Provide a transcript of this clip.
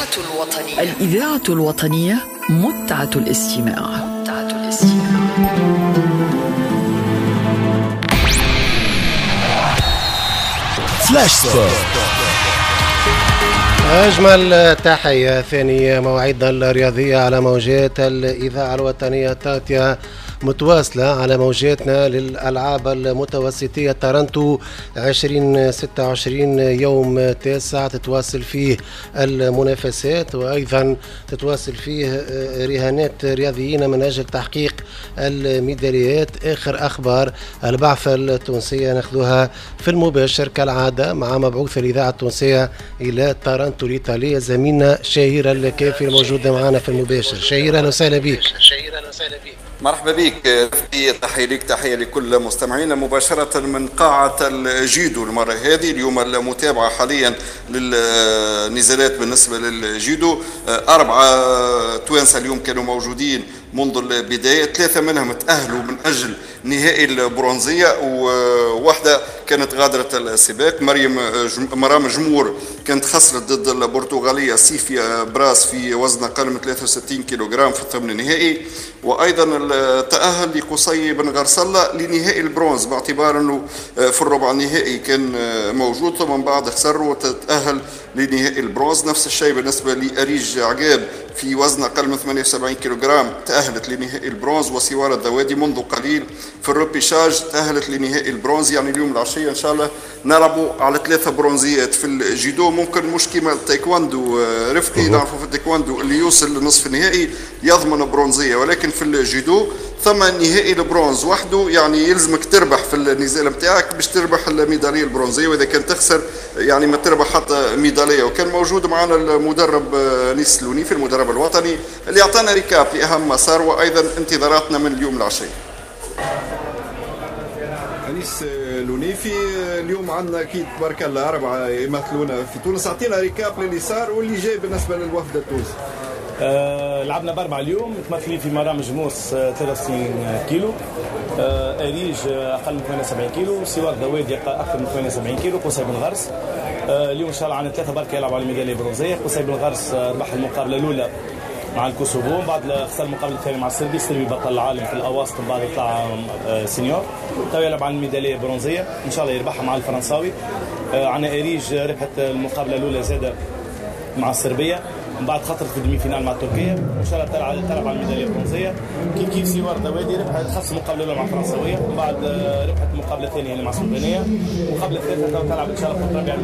الإذاعة الوطنية متعة الاستماع. فلاش سبورت. أجمل تحية، ثاني مواعيدنا الرياضية على موجات الإذاعة الوطنية تاتيا متواصلة على موجاتنا للألعاب المتوسطية تورنتو 2026 يوم 9 تتواصل فيه المنافسات، وأيضا تتواصل فيه رهانات رياضيين من أجل تحقيق الميداليات. آخر أخبار البعثة التونسية ناخذها في المباشر كالعادة مع مبعوث الإذاعة التونسية إلى تورنتو الإيطالية زميلنا شهير الكافي الموجودة معنا في المباشر. شهير أهلا وسهلا بك. مرحبا بك، تحية لك، تحية لكل مستمعينا مباشرة من قاعة الجيدو. المرة هذه اليوم المتابعة حاليا للنزالات بالنسبة للجيدو. 4 توانسة اليوم كانوا موجودين منذ البداية، 3 منهم تأهلوا من أجل نهائي البرونزية، وواحدة كانت غادرة السباق. مرام جمور كانت خسرت ضد البرتغالية سيفيا براس في وزن أقل من 63 كيلوغرام في الثمن النهائي. وأيضا تأهل لقصي بن غرسلة لنهائي البرونز باعتبار أنه في الربع النهائي كان موجود، ثم من بعد خسر وتتأهل لنهائي البرونز. نفس الشيء بالنسبة لأريج عقاب في وزن أقل من 78 كيلوغرام تأهلت لنهائي البرونز. وسوارة الذوادي منذ قليل في الروبيشاج تأهلت لنهائي البرونز. يعني اليوم العشية إن شاء الله نلعبوا على 3 برونزيات في الجيدو. ممكن مش كيما التايكواندو رفقي، نعرفوا في التايكواندو اللي يوصل لنصف النهائي يضمن برونزية، ولكن في الجيدو ثم نهائي البرونز وحده، يعني يلزمك تربح في النزال متاعك باش تربح الميدالية البرونزية، وإذا كان تخسر يعني ما تربح حتى ميدالية. وكان موجود معنا المدرب نيس سلوني في المدرب الوطني اللي أعطانا ريكاب لأهم مسار وأيضا انتظاراتنا من اليوم العشية. أنيس لوني، في اليوم عندنا أكيد تبارك الله 4 يمثلونا في تونس. أعطينا ريكاب للي صار واللي جاي بالنسبة للوفد التونسي. لعبنا ب4 اليوم متمثلين في مرام جموس 63 كيلو، أريج أقل من 78 كيلو، سوار ذوادي أكثر من 78 كيلو، قصي بن غرس. اليوم إن شاء الله عندنا 3 بركة يلعبوا على الميدالية البرونزية. قصي بن غرس ربح المقابلة الأولى مع الكوسوفو، بعد خسر المقابلة الثانية مع السربي. السربي بطل العالم في الأواسط، من بعد يطلع سينيور، تو يلعب على الميدالية البرونزية إن شاء الله يربحها مع الفرنساوي. عندنا أريج ربحت المقابلة الأولى زادة مع السربية، من بعد خطرت في الدمي فينال مع تركيا، وان شاء الله تلعب على الميداليه البرونزيه. كيف سوار ذوادي ربحت خاصه المقابله الاولى مع الفرنساويه، من بعد ربحت المقابله الثانيه مع السلوفينيه، المقابله الثالثه تلعب ان شاء الله في الرابع